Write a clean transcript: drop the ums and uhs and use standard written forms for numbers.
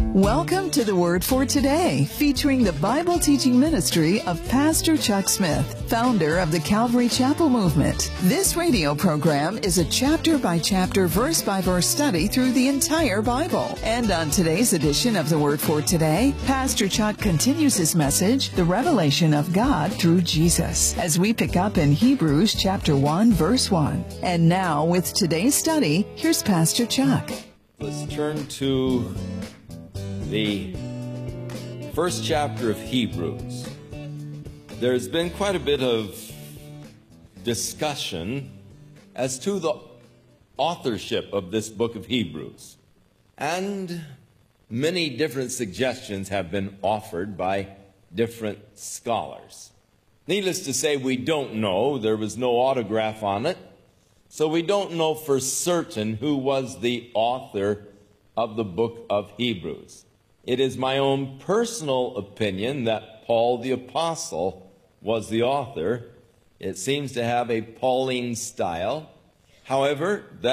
Welcome to the Word for Today, featuring the Bible teaching ministry of Pastor Chuck Smith, founder of the Calvary Chapel Movement. This radio program is a chapter-by-chapter, verse-by-verse study through the entire Bible. And on today's edition of the Word for Today, Pastor Chuck continues his message, The Revelation of God Through Jesus, as we pick up in Hebrews chapter 1, verse 1. And now, with today's study, here's Pastor Chuck. Let's turn to the first chapter of Hebrews. There's been quite a bit of discussion as to the authorship of this book of Hebrews. And many different suggestions have been offered by different scholars. Needless to say, we don't know. There was no autograph on it. So we don't know for certain who was the author of the book of Hebrews. It is my own personal opinion that Paul the Apostle was the author. It seems to have a Pauline style. However, that